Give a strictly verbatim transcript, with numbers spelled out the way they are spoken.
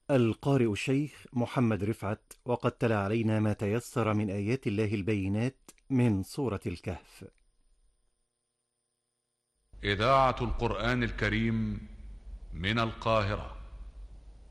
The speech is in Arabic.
القارئ الشيخ محمد رفعت، وقد تلا علينا ما تيسر من آيات الله البينات من سورة الكهف. إذاعة القرآن الكريم من القاهرة.